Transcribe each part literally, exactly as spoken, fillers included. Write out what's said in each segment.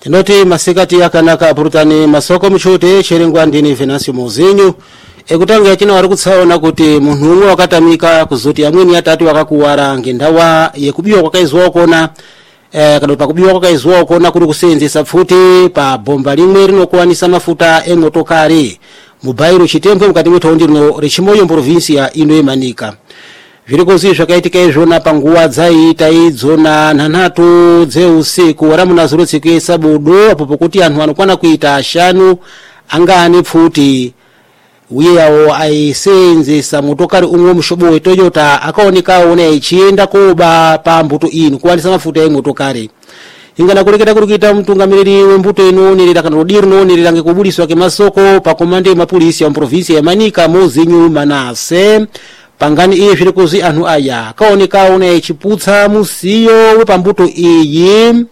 Tinoti masikati yakanaka purutani masoko mchute cherengwa ndini Venancio Mozinho ekutanga yachina wari kutsaona kuti munhu umwe wakatamika kuzoti amweni atatu wakakuwara ngendawa yekubiwa kwakaizwa kona eh kana pakubiwa kwakaizwa kona kuri kusenzesa pfuti pa bomba limwe rinokuwanisa mafuta emotokari mubairo chitembo mukati mwetaundi rino rechimoyo provincia ino yemanika. Virikozi zvakaitika izvona panguva dzaita idzona nhanhatu dzeusiku waramunazuro tsiku yesabudo apo pokuti anhu anokwana kuita ashanu anga ane pfuti uye yawo aisenzesa motokari umwe mushobo we Toyota akaonekawo ne ichienda koba pa mbuto ino kuwanisa mafuta emotokari. Ingana kureketa kurukita mtungamiriri wembuto ino nirira kana rodiro no nirira ngekubuliswa ke masoko pa komande mapolisi ya provincia ya Manika Mozinho Manase. Pangani iye zvirikozi anhu aya kaoneka one chiputsa musiyo wepambuto iyi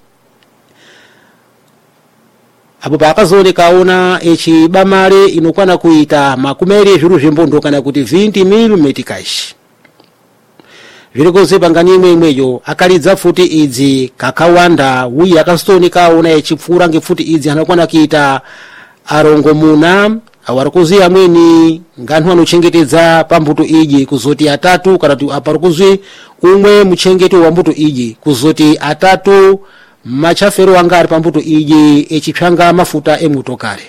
apo pakazooneka ona echibamale inokwana kuita makumeri zviru zvembondo kana kuti twenty mil metikash. Zvirikozi pangani imwe imweyo akalidza futi idzi kakawanda uye akastoneka ona echipfura ngefuti idzi anokwana kuita arongo muna awarikuzi amweni nganhu anochengetedza pambuto iyi kuzoti atatu kana kuti aparikuzi umwe muchengeti wa mbuto iyi kuzoti atatu machafero anga ari pambuto iyi echitsvanga mafuta emotokari.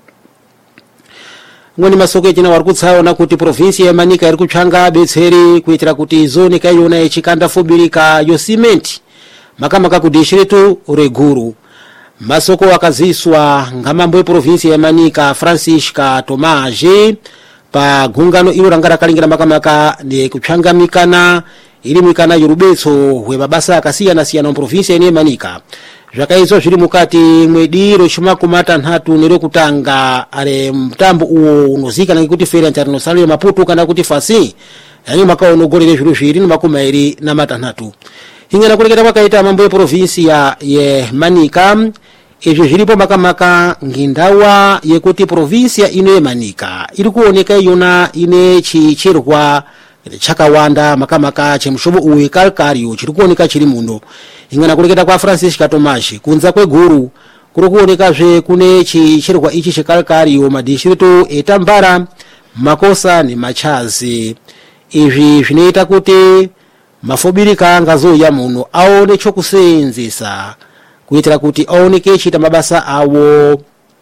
Ngoni masoko echina wari kutsaona kuti provincia ya Manika iri kutsvanga betseri kuitira kuti zone kaiona echikanda fubirika yo cement makamaka kudishiretu reguru. Masoko wakaziswa ngamambo e provincia ya Manika Francisca Tomaje pa gungano ilo rangara kalingira makamaka ne kutsvanga mikana iri mikana yorubetso hwe mabasa akasiyana siyana mu provincia ya Manika. Zvakaizwa zviri mukati mwediro chimakumata nhatu nero kutanga ale mtambo uwo unozika ngekuti Feira International ya Maputo kana kuti Fasi yani makaonogorere zviro zviri makumairi na matanhatu. Ingana kureketa kwakaita mambo e provincia ya Manika izvo zviripo makamaka ngindawa yekuti provincia ino yemanika iri kuoneka yona ine chicherwa chakawanda makamaka chemushobo uwe kalkario chiri kuoneka chiri muno. Ingana kureketa kwa Francisca Tomashi kunza kweguru kuri kuoneka zve kune chicherwa ichi chekalkario madishirito etambara makosa ni machazi. Izvi zvinoita kuti mafobirika ngazoya muno aone chokusenzesa kuitira kuti aoneke chita mabasa awo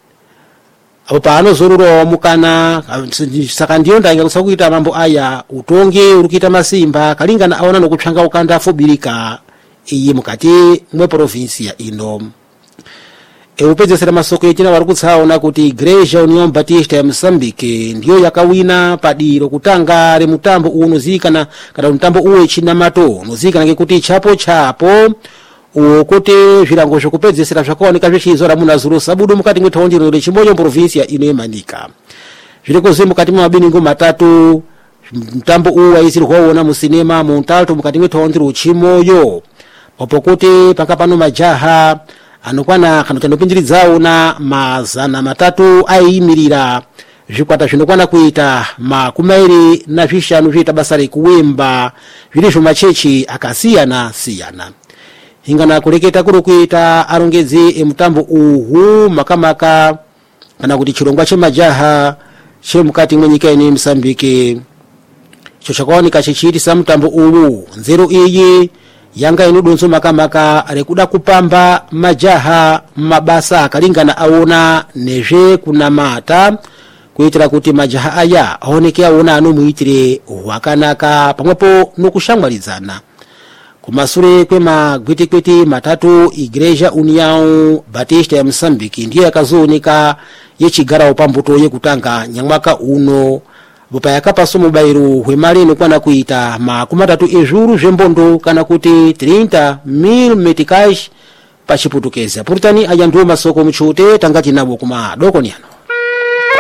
apo paanozorora mukana saka ndiyo ndanga kusa kuita mambo aya utonge urukita masimba kalingana aona nokutsvanga ukanda fobirika iyi mukati mwe provincia ino. Eupedzesera masoko echina wari kutsaona kuti Igreja União Batista ya Moçambique ndiyo yakawina padiro kutanga re mutambo unozikana kana mutambo uwe chinamato unozikana ngekuti chapo chapo ukuti zvirango zvokupedzesera zvakaoneka zvechizora munazuro sabudo mukati mwetaundi rino chimoyo provincia ino yemanika. Zvirikozi mukati mwabiningo matatu mutambo uwe waisirwa wona musinema muntatu mukati mwetaundi ro chimoyo popokuti pakapano majaha anokwana kana kanopindiridzawo na mazana matatu aimirira zvikwata zvinokwana kuita makumairi na zvishanu zviita basa rekuwemba zvirizvo machechi akasiyana siyana. Ingana kureketa kuri kuita arongedzi emutambo uhu makamaka kana kuti chirongwa chemajaha chemukati mwenyika ino Moçambique cho chakaoneka chichiitisa mutambo uhu nzeru iyi yanga inodonso makamaka rekuda kupamba majaha mabasa akalingana aona nezve kunamata kuitira kuti majaha aya aoneke aona anomuitire hwakanaka pamwepo nokushangwaridzana. Kumasure kwemagwitikwiti matatu Igreja União Batista ya Moçambique ndiyo yakazooneka yechigarawo pambuto yekutanga nyamwaka uno bopa yakapaso mubairo hwemali inokwana kuita makumatatu ezhuru zvembondo kana kuti thirty mil metikash pachiputukeza. Purutani aya ndiwo masoko mchute tangati nabo kuma dokoniano.